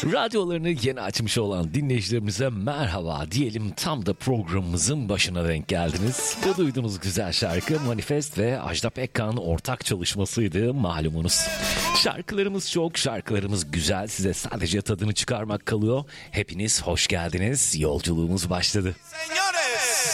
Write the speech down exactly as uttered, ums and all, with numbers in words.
Radyolarını yeni açmış olan dinleyicilerimize merhaba diyelim. Tam da programımızın başına denk geldiniz. Bu duyduğunuz güzel şarkı Manifest ve Ajda Pekkan ortak çalışmasıydı malumunuz. Şarkılarımız çok, şarkılarımız güzel. Size sadece tadını çıkarmak kalıyor. Hepiniz hoş geldiniz. Yolculuğumuz başladı.